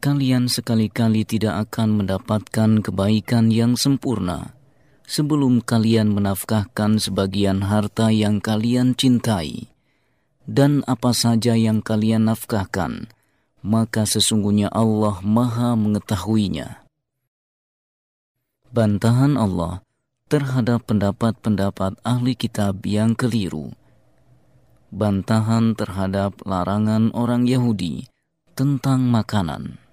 kalian sekali-kali tidak akan mendapatkan kebaikan yang sempurna sebelum kalian menafkahkan sebagian harta yang kalian cintai. Dan apa saja yang kalian nafkahkan, maka sesungguhnya Allah Maha mengetahuinya. Bantahan Allah terhadap pendapat-pendapat ahli kitab yang keliru. Bantahan terhadap larangan orang Yahudi tentang makanan.